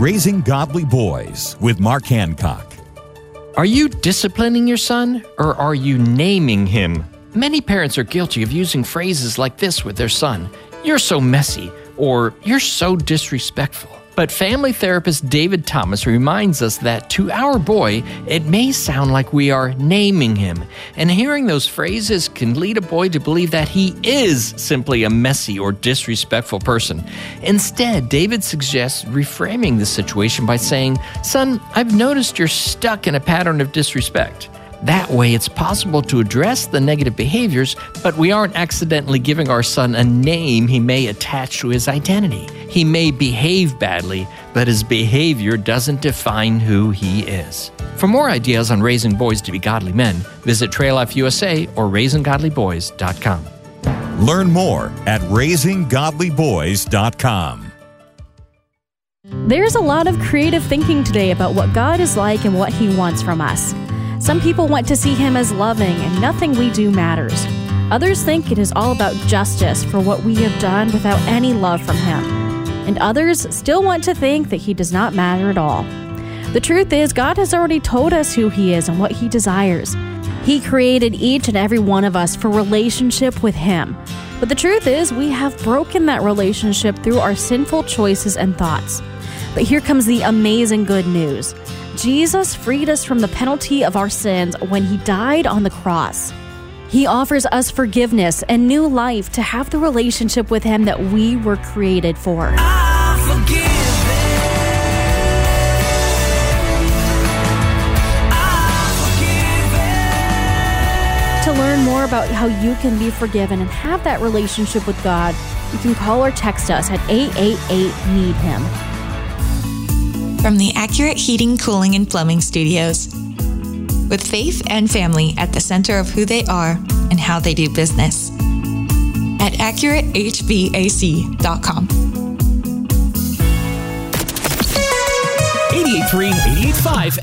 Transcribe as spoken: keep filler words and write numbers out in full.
Raising Godly Boys with Mark Hancock. Are you disciplining your son, or are you naming him? Many parents are guilty of using phrases like this with their son. "You're so messy," or "You're so disrespectful." But family therapist David Thomas reminds us that to our boy, it may sound like we are naming him, and hearing those phrases can lead a boy to believe that he is simply a messy or disrespectful person. Instead, David suggests reframing the situation by saying, "Son, I've noticed you're stuck in a pattern of disrespect." That way, it's possible to address the negative behaviors, but we aren't accidentally giving our son a name he may attach to his identity. He may behave badly, but his behavior doesn't define who he is. For more ideas on raising boys to be godly men, visit Trail Life U S A or raising godly boys dot com. Learn more at raising godly boys dot com. There's a lot of creative thinking today about what God is like and what He wants from us. Some people want to see Him as loving and nothing we do matters. Others think it is all about justice for what we have done without any love from Him. And others still want to think that He does not matter at all. The truth is, God has already told us who He is and what He desires. He created each and every one of us for relationship with Him. But the truth is, we have broken that relationship through our sinful choices and thoughts. But here comes the amazing good news. Jesus freed us from the penalty of our sins when He died on the cross. He offers us forgiveness and new life to have the relationship with Him that we were created for. I'm forgiven. I'm forgiven. To learn more about how you can be forgiven and have that relationship with God, you can call or text us at eight eight eight, need him. From the Accurate Heating, Cooling, and Plumbing Studios. With faith and family at the center of who they are and how they do business. At accurate h v a c dot com. eighty-eight point three, eighty-eight point five